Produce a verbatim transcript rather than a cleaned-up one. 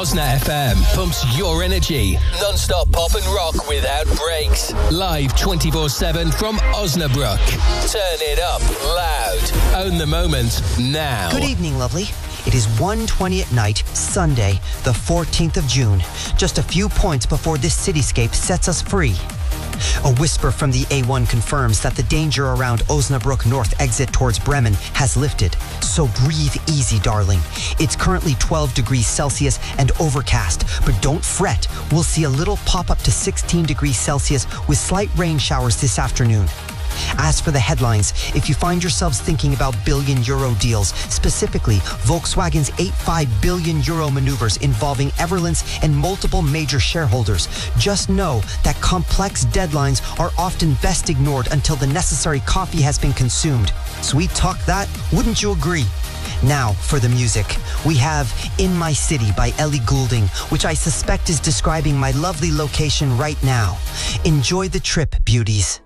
Osna F M pumps your energy. Non-stop pop and rock without breaks. Live twenty-four seven from Osnabrück. Turn it up loud. Own the moment now. Good evening, lovely. It is one twenty at night, Sunday, the fourteenth of June. Just a few points before this cityscape sets us free. A whisper from the A one confirms that the danger around Osnabrück North exit towards Bremen has lifted. So breathe easy, darling. It's currently twelve degrees Celsius and overcast, but don't fret. We'll see a little pop up to sixteen degrees Celsius with slight rain showers this afternoon. As for the headlines, if you find yourselves thinking about billion euro deals, specifically Volkswagen's eight point five billion euro maneuvers involving Everlens and multiple major shareholders, just know that complex deadlines are often best ignored until the necessary coffee has been consumed. Sweet talk that, wouldn't you agree? Now, for the music, we have In My City by Ellie Goulding, which I suspect is describing my lovely location right now. Enjoy the trip, beauties.